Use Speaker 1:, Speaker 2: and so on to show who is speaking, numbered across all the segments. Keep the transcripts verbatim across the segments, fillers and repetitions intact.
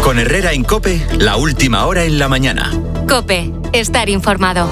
Speaker 1: Con Herrera en COPE, la última hora en la mañana.
Speaker 2: COPE, estar informado.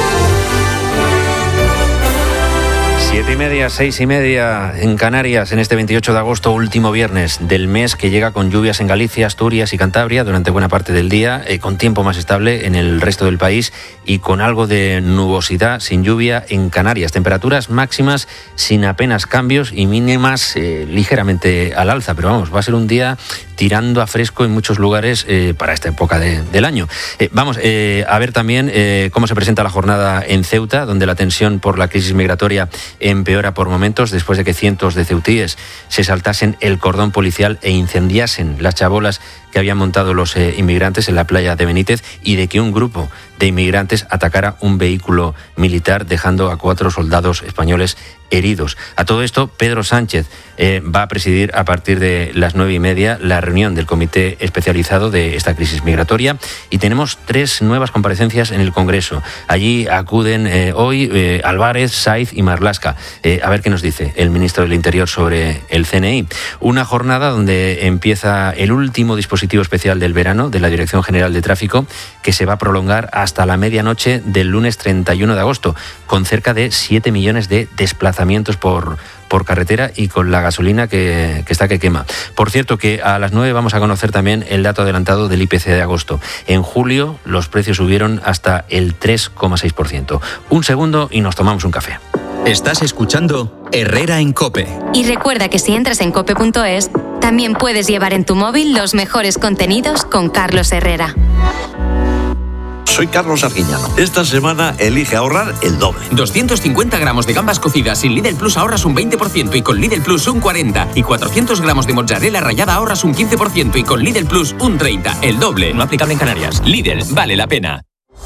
Speaker 3: Siete y media, seis y media en Canarias en este veintiocho de agosto, último viernes del mes, que llega con lluvias en Galicia, Asturias y Cantabria durante buena parte del día, eh, con tiempo más estable en el resto del país y con algo de nubosidad sin lluvia en Canarias. Temperaturas máximas sin apenas cambios y mínimas eh, ligeramente al alza, pero vamos, va a ser un día tirando a fresco en muchos lugares eh, para esta época de, del año. Eh, vamos eh, a ver también eh, cómo se presenta la jornada en Ceuta, donde la tensión por la crisis migratoria empeora por momentos después de que cientos de ceutíes se saltasen el cordón policial e incendiasen las chabolas que habían montado los eh, inmigrantes en la playa de Benítez, y de que un grupo de inmigrantes atacara un vehículo militar dejando a cuatro soldados españoles heridos. A todo esto, Pedro Sánchez eh, va a presidir a partir de las nueve y media la reunión del comité especializado de esta crisis migratoria, y tenemos tres nuevas comparecencias en el Congreso. Allí acuden eh, hoy eh, Álvarez, Saiz y Marlaska. Eh, a ver qué nos dice el ministro del Interior sobre el C N I. Una jornada donde empieza el último dispositivo especial del verano de la Dirección General de Tráfico, que se va a prolongar hasta la medianoche del lunes treinta y uno de agosto, con cerca de siete millones de desplazamientos por, por carretera y con la gasolina que, que está que quema. Por cierto, que a las nueve vamos a conocer también el dato adelantado del I P C de agosto. En julio los precios subieron hasta el tres coma seis por ciento. Un segundo y nos tomamos un café.
Speaker 1: Estás escuchando Herrera en COPE.
Speaker 2: Y recuerda que si entras en cope punto es, también puedes llevar en tu móvil los mejores contenidos con Carlos Herrera.
Speaker 4: Soy Carlos Arguiñano. Esta semana elige ahorrar el doble.
Speaker 5: doscientos cincuenta gramos de gambas cocidas sin Lidl Plus ahorras un veinte por ciento y con Lidl Plus un cuarenta por ciento. Y cuatrocientos gramos de mozzarella rallada ahorras un quince por ciento y con Lidl Plus un treinta por ciento. El doble. No aplicable en Canarias. Lidl, vale la pena.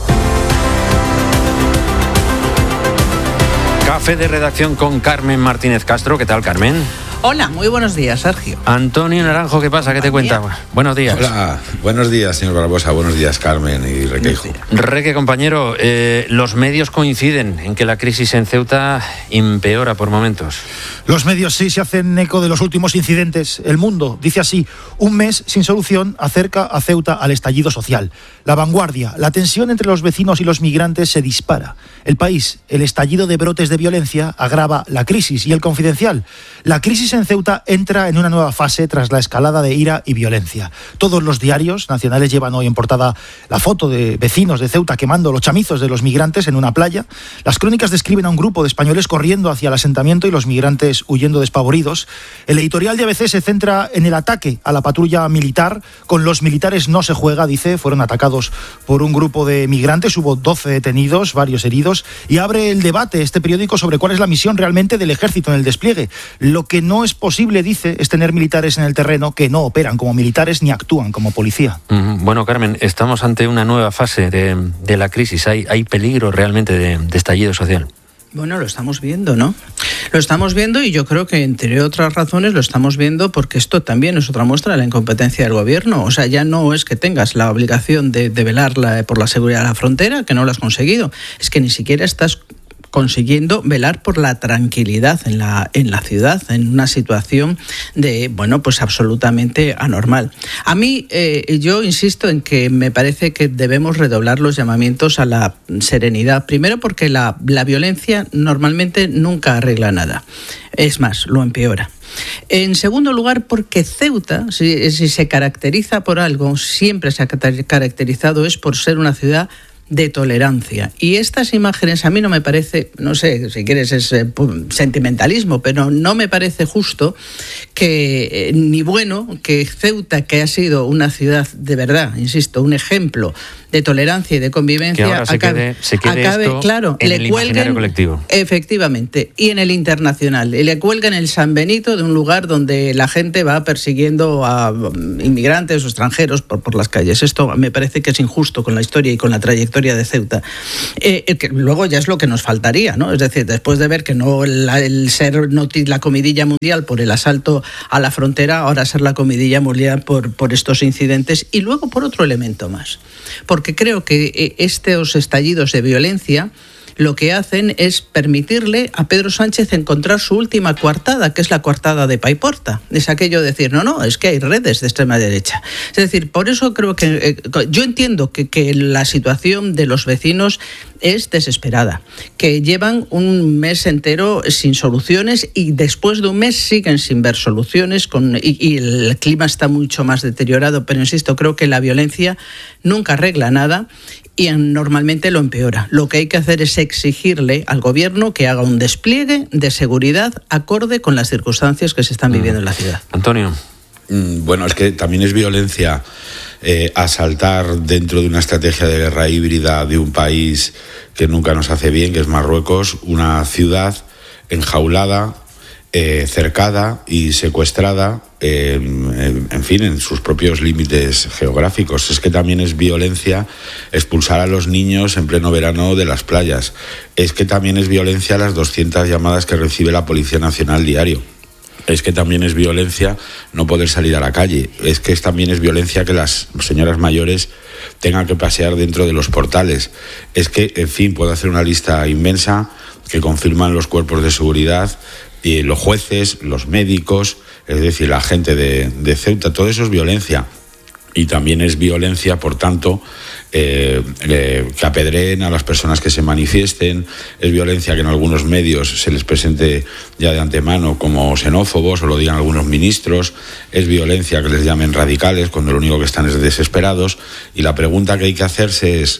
Speaker 3: Café de redacción con Carmen Martínez Castro. ¿Qué tal, Carmen?
Speaker 6: Hola, muy buenos días, Sergio.
Speaker 3: Antonio Naranjo, ¿qué pasa? ¿Qué te cuenta? Buenos días.
Speaker 7: Hola, buenos días, señor Barbosa. Buenos días, Carmen y Requeijo.
Speaker 3: Reque, compañero, eh, los medios coinciden en que la crisis en Ceuta empeora por momentos.
Speaker 8: Los medios sí se hacen eco de los últimos incidentes. El Mundo dice así: un mes sin solución acerca a Ceuta al estallido social. La Vanguardia: la tensión entre los vecinos y los migrantes se dispara. El País: el estallido de brotes de violencia agrava la crisis. Y El Confidencial: la crisis en Ceuta entra en una nueva fase tras la escalada de ira y violencia. Todos los diarios nacionales llevan hoy en portada la foto de vecinos de Ceuta quemando los chamizos de los migrantes en una playa. Las crónicas describen a un grupo de españoles corriendo hacia el asentamiento y los migrantes huyendo despavoridos. El editorial de A B C se centra en el ataque a la patrulla militar. Con los militares no se juega, dice. Fueron atacados por un grupo de migrantes, hubo doce detenidos, varios heridos, y abre el debate este periódico sobre cuál es la misión realmente del ejército en el despliegue. Lo que no es posible, dice, es tener militares en el terreno que no operan como militares ni actúan como policía.
Speaker 3: Uh-huh. Bueno, Carmen, estamos ante una nueva fase de, de la crisis. Hay, hay peligro realmente de, de estallido social.
Speaker 6: Bueno, lo estamos viendo, ¿no? Lo estamos viendo, y yo creo que, entre otras razones, lo estamos viendo porque esto también es otra muestra de la incompetencia del gobierno. O sea, ya no es que tengas la obligación de, de velar la, por la seguridad de la frontera, que no lo has conseguido. Es que ni siquiera estás consiguiendo velar por la tranquilidad en la en la ciudad, en una situación de, bueno, pues absolutamente anormal. A mí, eh, yo insisto en que me parece que debemos redoblar los llamamientos a la serenidad. Primero, porque la, la violencia normalmente nunca arregla nada. Es más, lo empeora. En segundo lugar, porque Ceuta, si, si se caracteriza por algo, siempre se ha caracterizado es por ser una ciudad de tolerancia. Y estas imágenes a mí no me parece, no sé, si quieres es eh, sentimentalismo, pero no me parece justo que, eh, ni bueno, que Ceuta, que ha sido una ciudad de verdad, insisto, un ejemplo de tolerancia y de convivencia,
Speaker 3: que ahora se
Speaker 6: acabe,
Speaker 3: quede, se quede
Speaker 6: acabe
Speaker 3: esto
Speaker 6: claro,
Speaker 3: en
Speaker 6: le
Speaker 3: el
Speaker 6: cuelguen,
Speaker 3: imaginario colectivo.
Speaker 6: Efectivamente, y en el internacional. Y le cuelgan el San Benito de un lugar donde la gente va persiguiendo a inmigrantes o extranjeros por, por las calles. Esto me parece que es injusto con la historia y con la trayectoria de Ceuta. Eh, que luego ya es lo que nos faltaría, ¿no? Es decir, después de ver que no la, el ser noti, la comidilla mundial por el asalto a la frontera, ahora ser la comidilla mundial por, por estos incidentes, y luego por otro elemento más. Porque creo que estos estallidos de violencia lo que hacen es permitirle a Pedro Sánchez encontrar su última coartada, que es la coartada de Paiporta. Es aquello de decir, no, no, es que hay redes de extrema derecha. Es decir, por eso creo que eh, yo entiendo que, que la situación de los vecinos es desesperada, que llevan un mes entero sin soluciones y después de un mes siguen sin ver soluciones con, y, y el clima está mucho más deteriorado, pero insisto, creo que la violencia nunca arregla nada y normalmente lo empeora. Lo que hay que hacer es exigirle al gobierno que haga un despliegue de seguridad acorde con las circunstancias que se están viviendo en la ciudad.
Speaker 3: Antonio.
Speaker 7: Bueno, es que también es violencia eh, asaltar dentro de una estrategia de guerra híbrida de un país que nunca nos hace bien, que es Marruecos, una ciudad enjaulada, eh, cercada y secuestrada, eh, en, en fin, en sus propios límites geográficos. Es que también es violencia expulsar a los niños en pleno verano de las playas. Es que también es violencia las doscientas llamadas que recibe la Policía Nacional diario. Es que también es violencia no poder salir a la calle. Es que también es violencia que las señoras mayores tengan que pasear dentro de los portales. Es que, en fin, puedo hacer una lista inmensa que confirman los cuerpos de seguridad, y los jueces, los médicos, es decir, la gente de, de Ceuta. Todo eso es violencia. Y también es violencia, por tanto, eh, eh, que apedreen a las personas que se manifiesten. Es violencia que en algunos medios se les presente ya de antemano como xenófobos o lo digan algunos ministros. Es violencia que les llamen radicales cuando lo único que están es desesperados. Y la pregunta que hay que hacerse es,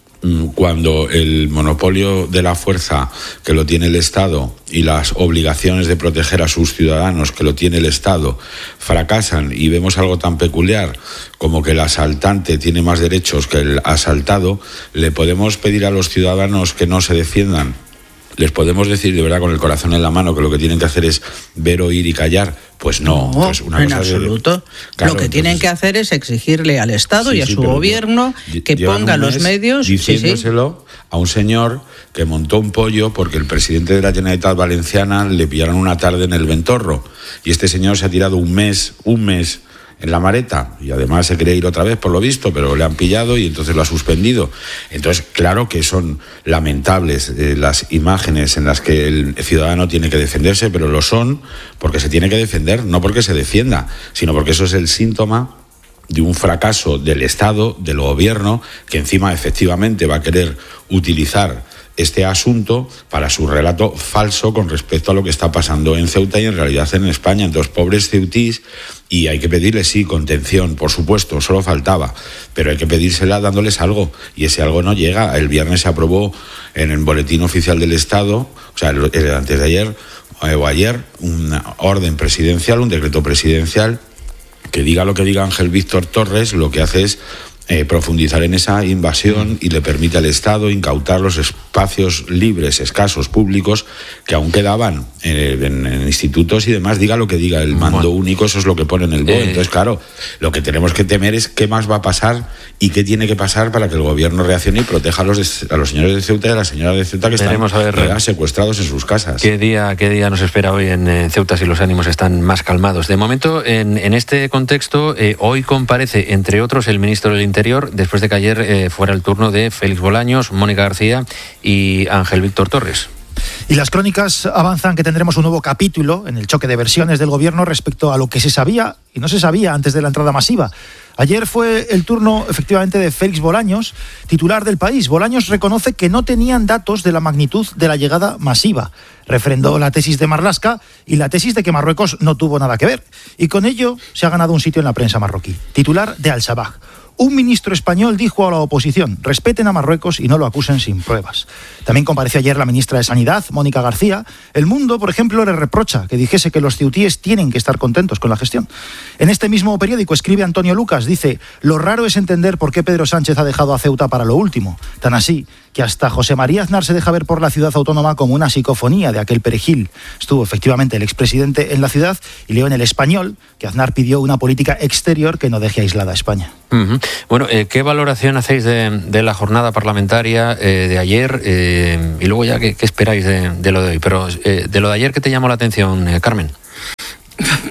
Speaker 7: cuando el monopolio de la fuerza que lo tiene el Estado y las obligaciones de proteger a sus ciudadanos que lo tiene el Estado fracasan y vemos algo tan peculiar como que el asaltante tiene más derechos que el asaltado, ¿le podemos pedir a los ciudadanos que no se defiendan? ¿Les podemos decir de verdad con el corazón en la mano que lo que tienen que hacer es ver, oír y callar? Pues no.
Speaker 6: No,
Speaker 7: pues una
Speaker 6: en
Speaker 7: cosa
Speaker 6: absoluto.
Speaker 7: De... Claro,
Speaker 6: lo que
Speaker 7: entonces...
Speaker 6: tienen que hacer es exigirle al Estado sí, y a sí, su gobierno que ponga los medios...
Speaker 7: Diciéndoselo sí, sí. a un señor que montó un pollo porque el presidente de la Generalitat Valenciana le pillaron una tarde en el Ventorro. Y este señor se ha tirado un mes, un mes... en la Mareta, y además se quería ir otra vez por lo visto, pero le han pillado y entonces lo ha suspendido. Entonces, claro que son lamentables eh, las imágenes en las que el ciudadano tiene que defenderse, pero lo son porque se tiene que defender, no porque se defienda, sino porque eso es el síntoma de un fracaso del Estado, del gobierno, que encima efectivamente va a querer utilizar este asunto para su relato falso con respecto a lo que está pasando en Ceuta y en realidad en España. Entonces, pobres ceutís, y hay que pedirles, sí, contención, por supuesto, solo faltaba, pero hay que pedírsela dándoles algo, y ese algo no llega. El viernes se aprobó en el Boletín Oficial del Estado, o sea, el, el, antes de ayer, eh, o ayer, una orden presidencial, un decreto presidencial, que diga lo que diga Ángel Víctor Torres, lo que hace es Eh, profundizar en esa invasión y le permite al Estado incautar los espacios libres, escasos, públicos, que aún quedaban eh, en, en institutos y demás. Diga lo que diga el mando bueno. único, eso es lo que pone en el B O E. Eh. Entonces, claro, lo que tenemos que temer es qué más va a pasar y qué tiene que pasar para que el gobierno reaccione y proteja a los, de, a los señores de Ceuta y a las señoras de Ceuta que Tenemos están a ver, secuestrados en sus casas.
Speaker 3: ¿Qué día, qué día nos espera hoy en eh, Ceuta si los ánimos están más calmados? De momento, en, en este contexto, eh, hoy comparece, entre otros, el ministro del Interior, después de que ayer eh, fuera el turno de Félix Bolaños, Mónica García y Ángel Víctor Torres.
Speaker 8: Y las crónicas avanzan que tendremos un nuevo capítulo en el choque de versiones del gobierno respecto a lo que se sabía y no se sabía antes de la entrada masiva. Ayer fue el turno, efectivamente, de Félix Bolaños, titular del País. Bolaños reconoce que no tenían datos de la magnitud de la llegada masiva. Refrendó la tesis de Marlaska y la tesis de que Marruecos no tuvo nada que ver. Y con ello se ha ganado un sitio en la prensa marroquí. Titular de Al-Sabah. Un ministro español dijo a la oposición, respeten a Marruecos y no lo acusen sin pruebas. También compareció ayer la ministra de Sanidad, Mónica García. El Mundo, por ejemplo, le reprocha que dijese que los ceutíes tienen que estar contentos con la gestión. En este mismo periódico escribe Antonio Lucas, dice, lo raro es entender por qué Pedro Sánchez ha dejado a Ceuta para lo último. Tan así que hasta José María Aznar se deja ver por la ciudad autónoma como una psicofonía de aquel perejil. Estuvo efectivamente el expresidente en la ciudad y leo en El Español que Aznar pidió una política exterior que no deje aislada a España.
Speaker 3: Uh-huh. Bueno, eh, ¿qué valoración hacéis de, de la jornada parlamentaria eh, de ayer? Eh, y luego ya, ¿qué, qué esperáis de, de lo de hoy? Pero eh, de lo de ayer, ¿qué te llamó la atención, eh, Carmen?
Speaker 6: Pues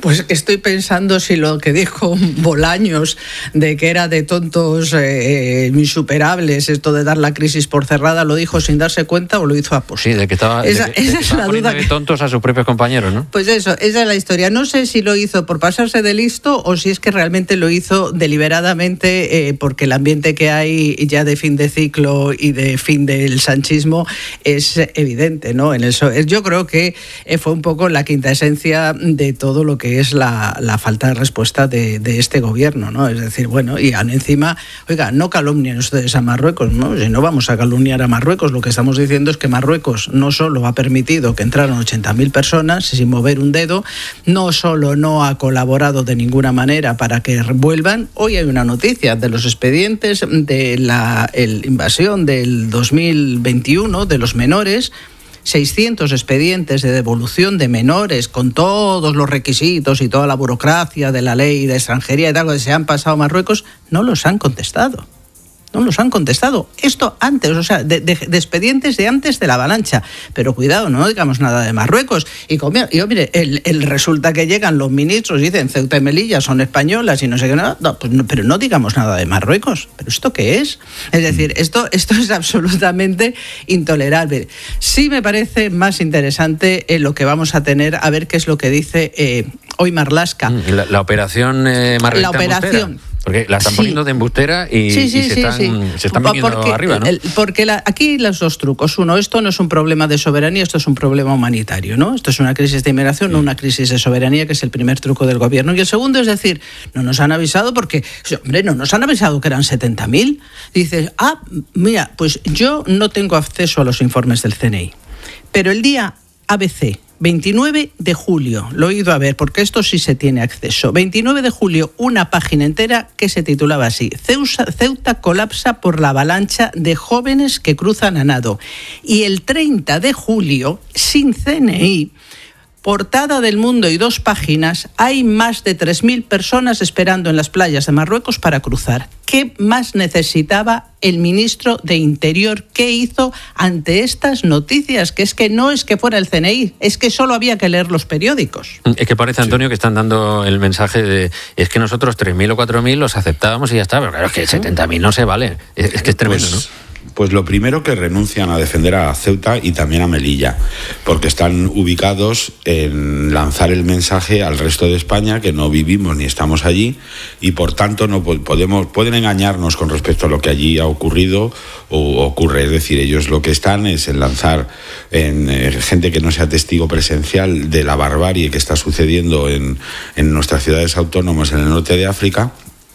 Speaker 6: Pues estoy pensando si lo que dijo Bolaños de que era de tontos eh, insuperables, esto de dar la crisis por cerrada, lo dijo sin darse cuenta o lo hizo a posta.
Speaker 3: Sí, de que estaba,
Speaker 6: esa,
Speaker 3: de que,
Speaker 6: esa
Speaker 3: de que
Speaker 6: es
Speaker 3: estaba
Speaker 6: la duda
Speaker 3: de
Speaker 6: que...
Speaker 3: tontos a sus propios compañeros, ¿no?
Speaker 6: Pues eso, esa es la historia. No sé si lo hizo por pasarse de listo o si es que realmente lo hizo deliberadamente eh, porque el ambiente que hay ya de fin de ciclo y de fin del sanchismo es evidente, ¿no? En el, yo creo que fue un poco la quinta esencia de todo lo que es la, la falta de respuesta de, de este gobierno, ¿no? Es decir, bueno, y encima, oiga, no calumnien ustedes a Marruecos, ¿no? Si no vamos a calumniar a Marruecos, lo que estamos diciendo es que Marruecos no solo ha permitido que entraran ochenta mil personas sin mover un dedo, no solo no ha colaborado de ninguna manera para que vuelvan. Hoy hay una noticia de los expedientes de la el invasión del dos mil veintiuno de los menores, seiscientos expedientes de devolución de menores con todos los requisitos y toda la burocracia de la ley de extranjería y tal que se han pasado a Marruecos, no los han contestado. No los han contestado. Esto antes, o sea, de, de, de expedientes de antes de la avalancha. Pero cuidado, no digamos nada de Marruecos. Y, como, y mire, el, el resulta que llegan los ministros y dicen Ceuta y Melilla son españolas y no sé qué nada. No, pues no, pero no digamos nada de Marruecos. ¿Pero esto qué es? Es decir, esto, esto es absolutamente intolerable. Sí me parece más interesante eh, lo que vamos a tener, a ver qué es lo que dice eh, hoy Marlaska.
Speaker 3: La, la operación eh, Margarita
Speaker 6: La operación.
Speaker 3: Embustera. Porque la están
Speaker 6: sí.
Speaker 3: poniendo de embustera y,
Speaker 6: sí, sí,
Speaker 3: y se,
Speaker 6: sí,
Speaker 3: están,
Speaker 6: sí.
Speaker 3: se están viniendo
Speaker 6: porque,
Speaker 3: arriba, ¿no?
Speaker 6: El, porque la, aquí los dos trucos. Uno, esto no es un problema de soberanía, esto es un problema humanitario, ¿no? Esto es una crisis de inmigración, sí. no una crisis de soberanía, que es el primer truco del gobierno. Y el segundo es decir, no nos han avisado porque, hombre, no nos han avisado que eran setenta mil. Dices, ah, mira, pues yo no tengo acceso a los informes del C N I, pero el día A B C, veintinueve de julio, lo he ido a ver porque esto sí se tiene acceso. veintinueve de julio, una página entera que se titulaba así: Ceuta, Ceuta colapsa por la avalancha de jóvenes que cruzan a nado. Y el treinta de julio, sin C N I, portada del Mundo y dos páginas, hay más de tres mil personas esperando en las playas de Marruecos para cruzar. ¿Qué más necesitaba el ministro de Interior? ¿Qué hizo ante estas noticias? Que es que no es que fuera el C N I, es que solo había que leer los periódicos.
Speaker 3: Es que parece, Antonio, sí. que están dando el mensaje de es que nosotros tres mil o cuatro mil los aceptábamos y ya está, pero claro, es que setenta mil no se vale. Es, es que es tremendo, pues... ¿no?
Speaker 7: Pues lo primero, que renuncian a defender a Ceuta y también a Melilla, porque están ubicados en lanzar el mensaje al resto de España que no vivimos ni estamos allí y por tanto no podemos pueden engañarnos con respecto a lo que allí ha ocurrido o ocurre. Es decir, ellos lo que están es en lanzar en eh, gente que no sea testigo presencial de la barbarie que está sucediendo en, en nuestras ciudades autónomas en el norte de África,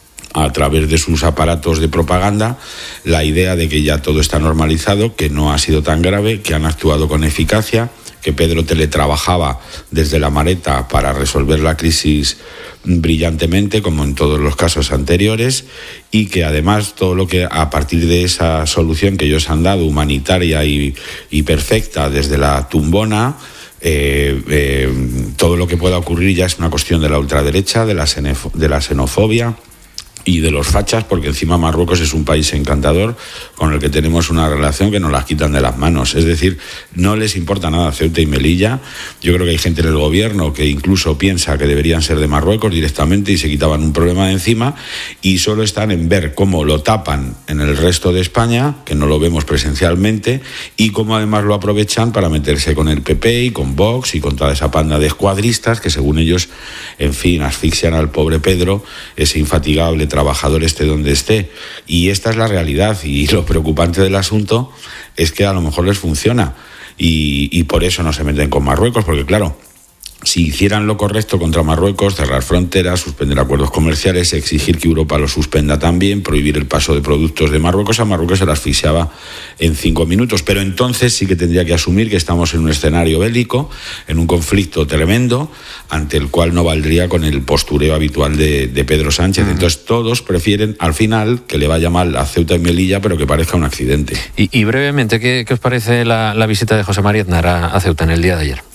Speaker 7: a través de sus aparatos de propaganda, la idea de que ya todo está normalizado, que no ha sido tan grave, que han actuado con eficacia, que Pedro teletrabajaba desde La Mareta para resolver la crisis brillantemente, como en todos los casos anteriores, y que además todo lo que a partir de esa solución que ellos han dado, humanitaria y, y perfecta desde la tumbona, Eh, eh, todo lo que pueda ocurrir ya es una cuestión de la ultraderecha, de la, xenofo- de la xenofobia y de los fachas, porque encima Marruecos es un país encantador con el que tenemos una relación que nos las quitan de las manos. Es decir, no les importa nada Ceuta y Melilla. Yo creo que hay gente en el gobierno que incluso piensa que deberían ser de Marruecos directamente y se quitaban un problema de encima, y solo están en ver cómo lo tapan en el resto de España, que no lo vemos presencialmente, y cómo además lo aprovechan para meterse con el P P y con Vox y con toda esa panda de escuadristas que, según ellos, en fin, asfixian al pobre Pedro, ese infatigable trabajador esté donde esté. Y esta es la realidad, y lo preocupante del asunto es que a lo mejor les funciona y, y por eso no se meten con Marruecos, porque claro, si hicieran lo correcto contra Marruecos, cerrar fronteras, suspender acuerdos comerciales, exigir que Europa lo suspenda también, prohibir el paso de productos de Marruecos, a Marruecos se la asfixiaba en cinco minutos. Pero entonces sí que tendría que asumir que estamos en un escenario bélico, en un conflicto tremendo, ante el cual no valdría con el postureo habitual de, de Pedro Sánchez. Uh-huh. Entonces todos prefieren al final que le vaya mal a Ceuta y Melilla, pero que parezca un accidente.
Speaker 3: Y, y brevemente, ¿qué, ¿qué os parece la, la visita de José María Aznar a, a Ceuta en el día de ayer?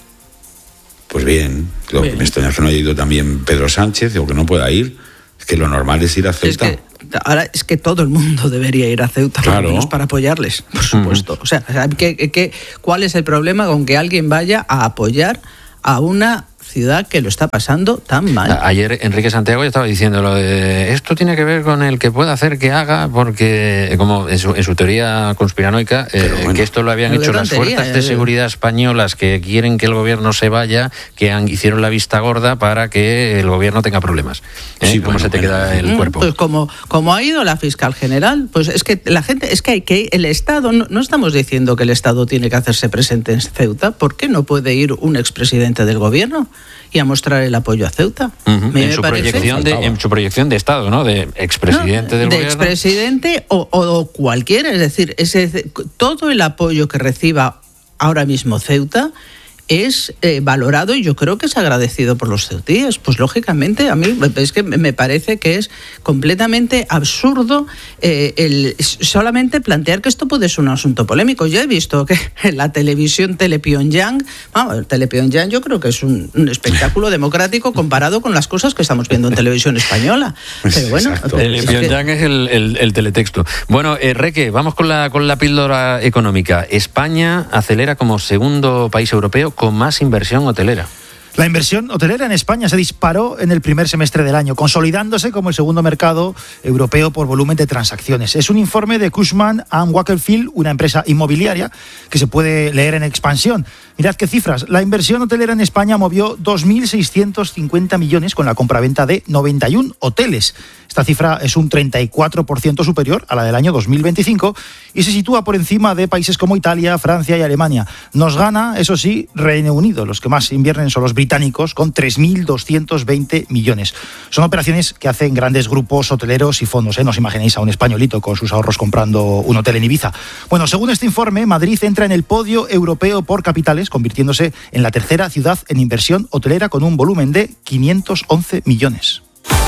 Speaker 7: Pues bien, lo bien. que me extraña es que no haya ido también Pedro Sánchez, o que no pueda ir. Es que lo normal es ir a Ceuta.
Speaker 6: Es que, ahora es que todo el mundo debería ir a Ceuta, claro, por lo menos para apoyarles, por supuesto. Mm. O sea, ¿qué, qué, ¿cuál es el problema con que alguien vaya a apoyar a una ciudad que lo está pasando tan mal.
Speaker 3: Ayer Enrique Santiago ya estaba diciendo lo de esto tiene que ver con el que pueda hacer que haga, porque como en su, en su teoría conspiranoica, eh, bueno, que esto lo habían hecho las fuerzas de seguridad españolas que quieren que el gobierno se vaya, que han, hicieron la vista gorda para que el gobierno tenga problemas. ¿Eh? Sí, ¿Cómo bueno, se te bueno, queda el cuerpo?
Speaker 6: Pues como, como ha ido la fiscal general, pues es que la gente, es que hay que el Estado, no, no estamos diciendo que el Estado tiene que hacerse presente en Ceuta. ¿Por qué no puede ir un expresidente del gobierno y a mostrar el apoyo a Ceuta?
Speaker 3: Uh-huh. En, su proyección de, en su proyección de Estado, ¿no? De expresidente no, del
Speaker 6: de
Speaker 3: gobierno.
Speaker 6: De expresidente o, o cualquiera, es decir, ese, todo el apoyo que reciba ahora mismo Ceuta es eh, valorado y yo creo que es agradecido por los ceutíes. Pues lógicamente a mí es que me parece que es completamente absurdo eh, el solamente plantear que esto puede ser un asunto polémico. Yo he visto que en la televisión Telepyongyang, vamos, el Telepyongyang yo creo que es un, un espectáculo democrático comparado con las cosas que estamos viendo en televisión española. Pero bueno,
Speaker 3: Telepyongyang es, que... es el, el, el teletexto. Bueno, eh, Reque, vamos con la con la píldora económica. España acelera como segundo país europeo con más inversión hotelera.
Speaker 8: La inversión hotelera en España se disparó en el primer semestre del año, consolidándose como el segundo mercado europeo por volumen de transacciones. Es un informe de Cushman and Wakefield, una empresa inmobiliaria que se puede leer en Expansión. Mirad qué cifras. La inversión hotelera en España movió dos mil seiscientos cincuenta millones con la compraventa de noventa y uno hoteles. Esta cifra es un treinta y cuatro por ciento superior a la del año dos mil veinticinco y se sitúa por encima de países como Italia, Francia y Alemania. Nos gana, eso sí, Reino Unido. Los que más invierten son los británicos, con tres mil doscientos veinte millones. Son operaciones que hacen grandes grupos hoteleros y fondos. ¿eh? No os imaginéis a un españolito con sus ahorros comprando un hotel en Ibiza. Bueno, según este informe, Madrid entra en el podio europeo por capitales, convirtiéndose en la tercera ciudad en inversión hotelera con un volumen de quinientos once millones.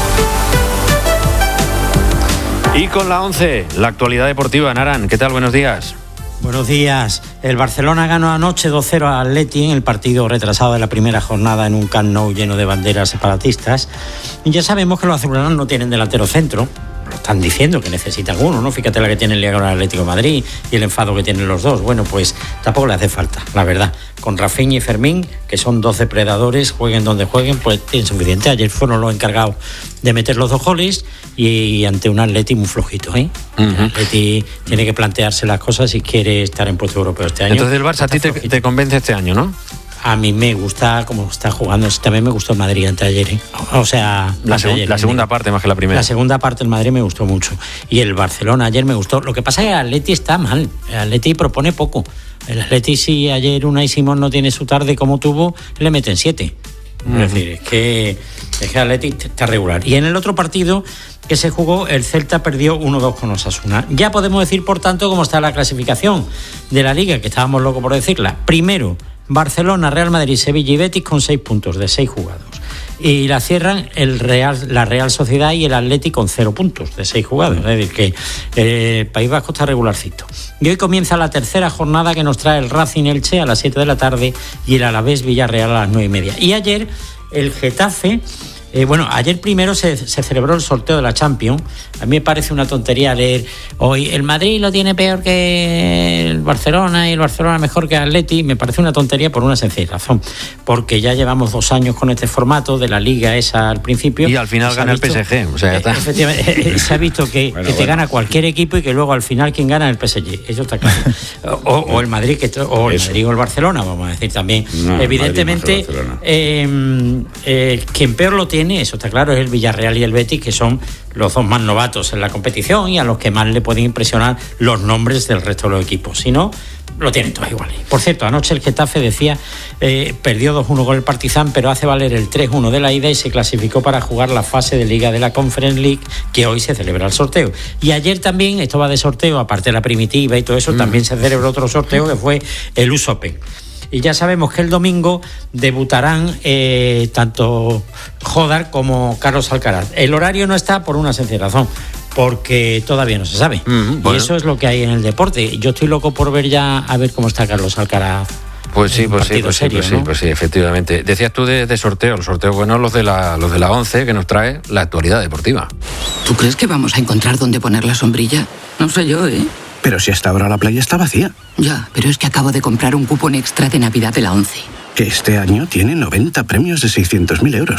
Speaker 3: Y con la once, la actualidad deportiva. Naran, ¿qué tal? Buenos días.
Speaker 9: Buenos días. El Barcelona ganó anoche dos cero al Atleti en el partido retrasado de la primera jornada en un Camp Nou lleno de banderas separatistas. Y ya sabemos que los azulgranas no tienen delantero centro. Lo están diciendo que necesita alguno, ¿no? Fíjate la que tiene el Liga con el Atlético de Madrid y el enfado que tienen los dos. Bueno, pues tampoco le hace falta, la verdad. Con Rafinha y Fermín, que son dos depredadores, jueguen donde jueguen, pues tienen suficiente. Ayer fueron los encargados de meter los dos goles y ante un Atleti muy flojito, ¿eh? Uh-huh. El Atleti tiene que plantearse las cosas si quiere estar en puesto europeo este año.
Speaker 3: Entonces el Barça a ti te, te convence este año, ¿no?
Speaker 9: A mí me gusta cómo está jugando. También me gustó el Madrid antes de ayer, ¿eh? O sea,
Speaker 3: la, seg-
Speaker 9: ayer,
Speaker 3: la segunda parte más que la primera.
Speaker 9: La segunda parte del Madrid me gustó mucho. Y el Barcelona ayer me gustó. Lo que pasa es que el Atleti está mal. El Atleti propone poco. El Atleti, si ayer Unai Simón no tiene su tarde como tuvo, le meten siete. Uh-huh. Es decir, es que, es que el Atleti está regular. Y en el otro partido que se jugó, el Celta perdió uno dos con Osasuna. Ya podemos decir, por tanto, cómo está la clasificación de la Liga, que estábamos locos por decirla. Primero, Barcelona, Real Madrid, Sevilla y Betis con seis puntos de seis jugados. Y la cierran el Real, la Real Sociedad y el Atleti con cero puntos de seis jugados. Es decir, que eh, País Vasco está regularcito. Y hoy comienza la tercera jornada que nos trae el Racing Elche a las siete de la tarde y el Alavés Villarreal a las nueve y media. Y ayer el Getafe... Eh, bueno, ayer primero se, se celebró el sorteo de la Champions. A mí me parece una tontería leer hoy el Madrid lo tiene peor que el Barcelona y el Barcelona mejor que el Atleti. Me parece una tontería por una sencilla razón, porque ya llevamos dos años con este formato de la Liga esa al principio
Speaker 3: y al final gana visto, el P S G, o sea, está.
Speaker 9: Efectivamente, se ha visto que, bueno, que te bueno. gana cualquier equipo y que luego al final quien gana es el P S G, eso está claro. o, o el Madrid que o el eso. Madrid o el Barcelona, vamos a decir también. No, evidentemente eh, eh, quien peor lo tiene, eso está claro, es el Villarreal y el Betis, que son los dos más novatos en la competición y a los que más le pueden impresionar los nombres del resto de los equipos. Si no, lo tienen todos iguales. Por cierto, anoche el Getafe decía, eh, perdió dos uno con el Partizan, pero hace valer el tres uno de la ida y se clasificó para jugar la fase de Liga de la Conference League, que hoy se celebra el sorteo. Y ayer también, esto va de sorteo, aparte de la primitiva y todo eso, mm. también se celebró otro sorteo que fue el U S Open. Y ya sabemos que el domingo debutarán eh, tanto Jodar como Carlos Alcaraz. El horario no está por una sencilla razón, porque todavía no se sabe. Mm, bueno. Y eso es lo que hay en el deporte. Yo estoy loco por ver ya a ver cómo está Carlos Alcaraz.
Speaker 3: Pues sí, pues sí, pues sí, pues sí, pues sí, efectivamente. Decías tú de, de sorteo, los sorteos buenos, los de la, los de la once, que nos trae la actualidad deportiva.
Speaker 10: ¿Tú crees que vamos a encontrar dónde poner la sombrilla? No sé yo, ¿eh?
Speaker 11: Pero si hasta ahora la playa está vacía.
Speaker 10: Ya, pero es que acabo de comprar un cupón extra de Navidad de la once.
Speaker 11: que este año tiene noventa premios de seiscientos mil euros.